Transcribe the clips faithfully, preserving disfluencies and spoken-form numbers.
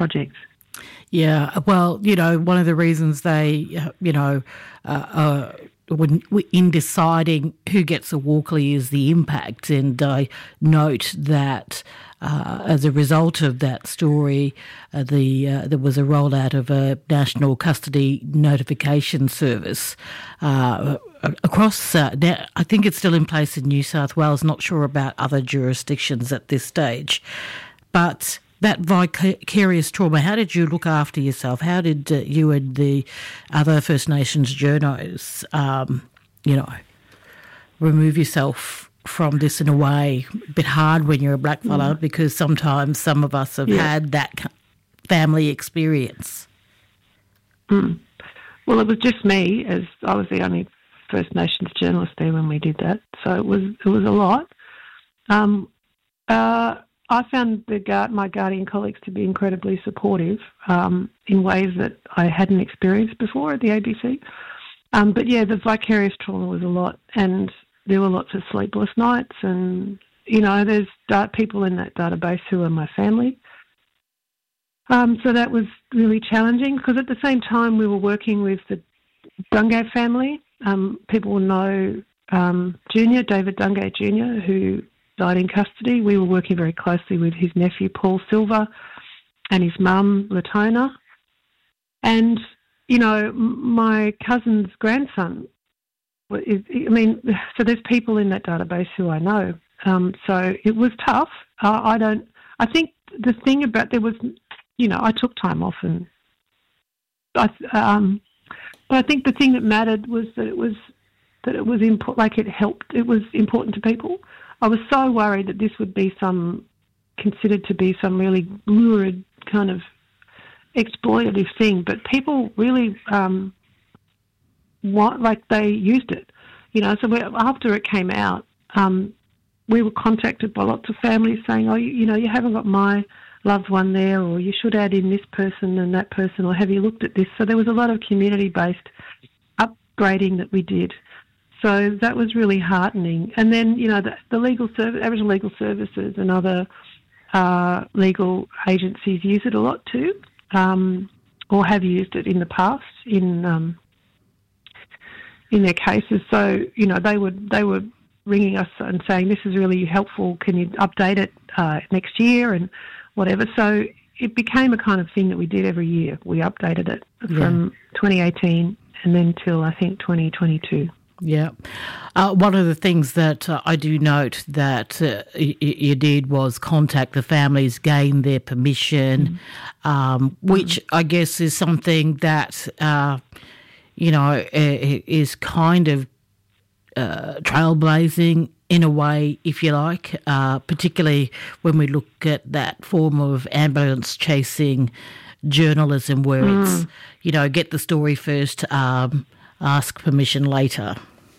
projects. Yeah, well, you know, one of the reasons they, uh, you know, uh, uh, when in deciding who gets a Walkley is the impact, and I note that uh, as a result of that story, uh, the uh, there was a rollout of a national custody notification service uh, across. Uh, now, I think it's still in place in New South Wales. Not sure about other jurisdictions at this stage, but that vicarious trauma, how did you look after yourself? How did uh, you and the other First Nations journos, um, you know, remove yourself from this in a way? A bit hard when you're a blackfella, mm. because sometimes some of us have yeah. had that family experience. Mm. Well, it was just me, as I was the only First Nations journalist there when we did that, so it was it was a lot. Um, uh, I found the guard, my Guardian colleagues to be incredibly supportive um, in ways that I hadn't experienced before at the A B C. Um, but yeah, the vicarious trauma was a lot, and there were lots of sleepless nights, and, you know, there's people in that database who are my family. Um, so that was really challenging, because at the same time we were working with the Dungay family. Um, people will know um, Junior, David Dungay Junior, who died in custody. We were working very closely with his nephew Paul Silver and his mum Latona. And, you know, m- my cousin's grandson, is, I mean, so there's people in that database who I know. Um, so it was tough. Uh, I don't, I think the thing about, there was, you know, I took time off, and I, um, but I think the thing that mattered was that it was, that it was important, like it helped, it was important to people. I was so worried that this would be some, considered to be some really lurid kind of exploitative thing, but people really, um, want, like they used it, you know. So we, after it came out, um, we were contacted by lots of families saying, oh, you, you know, you haven't got my loved one there, or you should add in this person and that person, or have you looked at this? So there was a lot of community-based upgrading that we did. So that was really heartening. And then, you know, the, the legal service, Aboriginal Legal Services and other uh, legal agencies use it a lot too, um, or have used it in the past in um, in their cases. So, you know, they would they were ringing us and saying, this is really helpful, can you update it uh, next year and whatever. So it became a kind of thing that we did every year. We updated it yeah. from twenty eighteen and then till, I think, twenty twenty-two. Yeah. Uh, one of the things that uh, I do note that uh, y- you did was contact the families, gain their permission, mm. um, which mm. I guess is something that, uh, you know, is kind of uh, trailblazing in a way, if you like, uh, particularly when we look at that form of ambulance chasing journalism where mm. it's, you know, get the story first, um, ask permission later.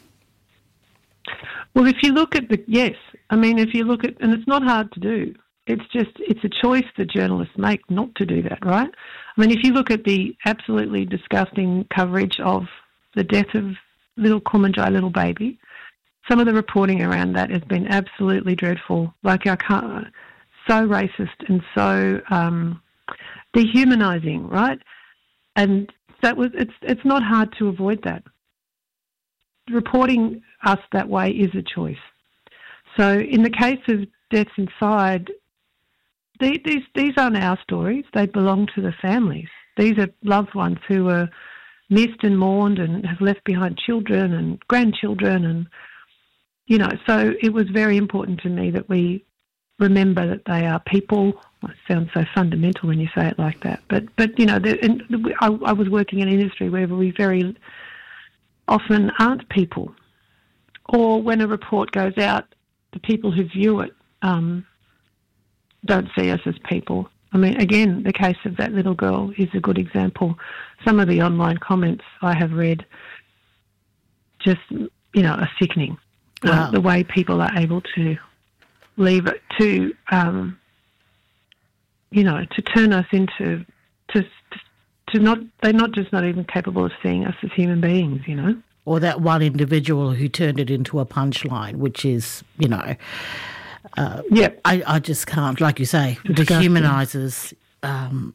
Well, if you look at the, yes, I mean, if you look at, and it's not hard to do, it's just, it's a choice that journalists make not to do that, right? I mean, if you look at the absolutely disgusting coverage of the death of little Kumanjai, little baby, some of the reporting around that has been absolutely dreadful. Like, I can't, so racist and so um, dehumanising, right? And that was, it's it's not hard to avoid that. Reporting us that way is a choice. So in the case of deaths inside, they, these these aren't our stories. They belong to the families. These are loved ones who were missed and mourned and have left behind children and grandchildren, and, you know, so it was very important to me that we remember that they are people. It sounds so fundamental when you say it like that, but but you know, and I, I was working in an industry where we very often aren't people, or when a report goes out, the people who view it um, don't see us as people. I mean, again, the case of that little girl is a good example. Some of the online comments I have read just, you know, are sickening. Wow. Uh, the way people are able to leave it to, um, you know, to turn us into, to, to not, they're not just not even capable of seeing us as human beings, you know. Or that one individual who turned it into a punchline, which is, you know, uh, yeah, I, I just can't, like you say, dehumanises um,